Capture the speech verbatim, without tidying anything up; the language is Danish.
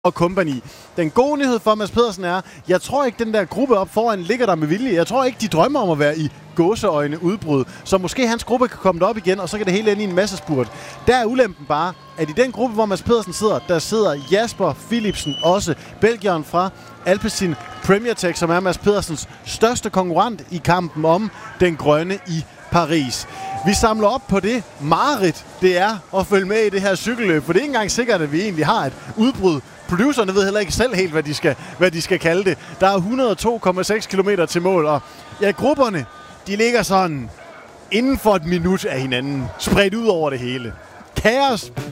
og company. Den gode nyhed for Mads Pedersen er, jeg tror ikke, den der gruppe op foran ligger der med vilje. Jeg tror ikke, de drømmer om at være i gåseøjne udbrud. Så måske hans gruppe kan komme op igen, og så kan det hele ende i en masse spurt. Der er ulempen bare, at i den gruppe, hvor Mads Pedersen sidder, der sidder Jasper Philipsen også, belgieren fra Alpecin Premier Tech, som er Mads Pedersens største konkurrent i kampen om den grønne i Paris. Vi samler op på det mareridt, det er at følge med i det her cykelløb, for det er ikke engang sikkert, at vi egentlig har et udbrud. Producerne ved heller ikke selv helt, hvad de skal, hvad de skal kalde det. Der er et hundrede og to komma seks kilometer til mål, og ja, grupperne, de ligger sådan inden for et minut af hinanden, spredt ud over det hele. Kaos